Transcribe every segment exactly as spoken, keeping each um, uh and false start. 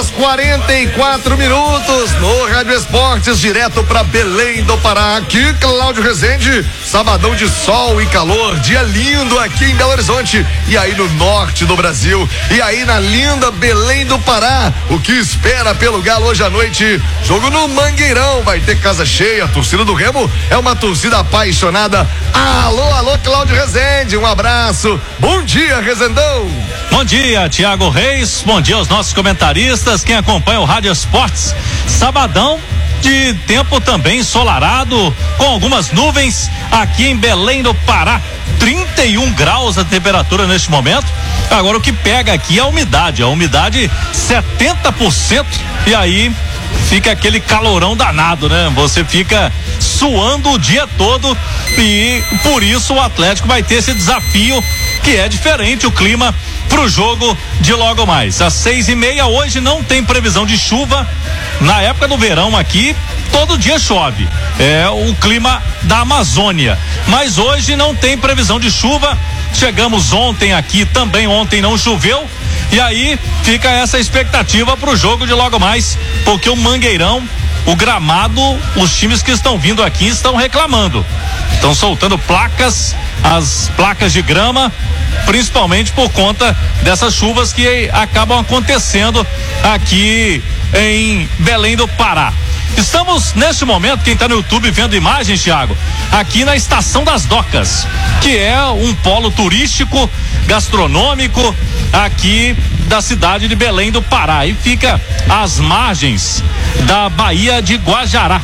horas quarenta e quatro minutos no Rádio Esportes, direto para Belém do Pará. Aqui, Cláudio Rezende, sabadão de sol e calor, dia lindo aqui em Belo Horizonte e aí no norte do Brasil. E aí na linda Belém do Pará, o que espera pelo Galo hoje à noite? Jogo no Mangueirão, vai ter casa cheia. A torcida do Remo é uma torcida apaixonada. Alô, alô, Cláudio Rezende, um abraço. Bom dia, Rezendão. Bom dia, Tiago Reis. Bom dia aos nossos comentaristas, quem acompanha o Rádio Esportes. Sabadão de tempo também ensolarado, com algumas nuvens aqui em Belém do Pará. trinta e um graus a temperatura neste momento. Agora o que pega aqui é a umidade, a umidade setenta por cento, e aí fica aquele calorão danado, né? Você fica suando o dia todo e por isso o Atlético vai ter esse desafio que é diferente o clima pro jogo de logo mais. Às seis e meia hoje não tem previsão de chuva. Na época do verão aqui, todo dia chove. É o clima da Amazônia. Mas hoje não tem previsão de chuva. Chegamos ontem aqui, também ontem não choveu. E aí fica essa expectativa pro jogo de logo mais, porque o Mangueirão, o gramado, os times que estão vindo aqui estão reclamando. Estão soltando placas, as placas de grama, principalmente por conta dessas chuvas que acabam acontecendo aqui em Belém do Pará. Estamos neste momento, quem está no YouTube vendo imagens, Thiago, aqui na Estação das Docas, que é um polo turístico, gastronômico aqui da cidade de Belém do Pará, e fica às margens da Baía de Guajará.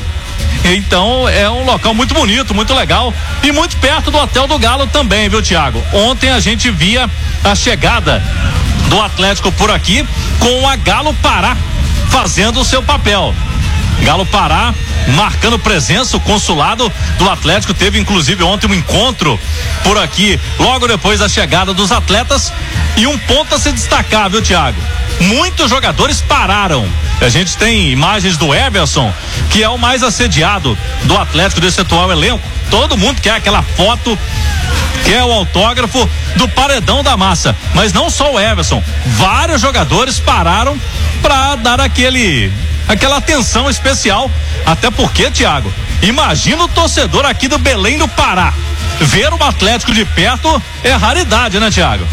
Então é um local muito bonito, muito legal e muito perto do Hotel do Galo também, viu, Thiago? Ontem a gente via a chegada do Atlético por aqui com a Galo Pará fazendo o seu papel. Galo Pará marcando presença, o consulado do Atlético teve inclusive ontem um encontro por aqui, logo depois da chegada dos atletas, e um ponto a se destacar, viu, Thiago? Muitos jogadores pararam. A gente tem imagens do Everson, que é o mais assediado do Atlético desse atual elenco. Todo mundo quer aquela foto, quer o autógrafo do paredão da massa. Mas não só o Everson, vários jogadores pararam para dar aquele aquela atenção especial. Até porque, Thiago, imagina o torcedor aqui do Belém do Pará ver o Atlético de perto é raridade, né, Thiago?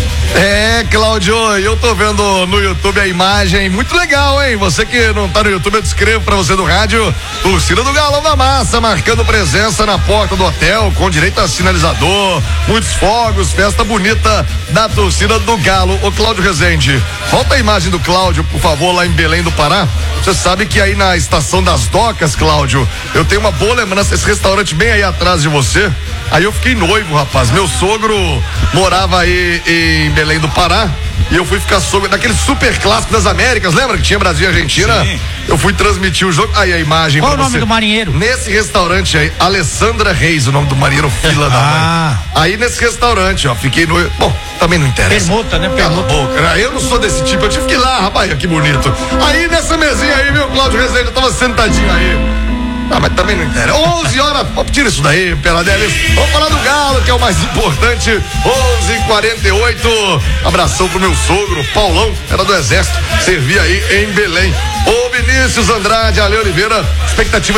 É, Cláudio, eu tô vendo no YouTube a imagem, muito legal, hein? Você que não tá no YouTube, eu descrevo pra você do rádio. Torcida do Galão da Massa marcando presença na porta do hotel, com direito a sinalizador, muitos fogos, festa bonita da torcida do Galo. Ô, Cláudio Rezende, volta a imagem do Cláudio, por favor, lá em Belém do Pará. Você sabe que aí na Estação das Docas, Cláudio, eu tenho uma boa lembrança, esse restaurante bem aí atrás de você. Aí eu fiquei noivo, rapaz. Meu sogro morava aí em Belém do Pará e eu fui ficar sogro daquele super clássico das Américas, lembra que tinha Brasil e Argentina? Sim. Eu fui transmitir o jogo. Aí a imagem. Qual o nome você. do marinheiro? Nesse restaurante aí, Alessandra Reis, o nome do marinheiro, fila da mãe. Aí nesse restaurante, ó, fiquei noivo. Bom, também não interessa. Permuta, né? Permuta. Eu não sou desse tipo, eu tive que ir lá, rapaz, que bonito. Aí nessa mesinha aí, meu Cláudio Rezende, eu tava sentadinho aí. Ah, mas também não interessa. onze horas, tira isso daí, Peladelis. Vamos falar do Galo, que é o mais importante. onze e quarenta e oito. Abração pro meu sogro, Paulão, era do Exército, servia aí em Belém. Ô Vinícius Andrade, Ale Oliveira, expectativa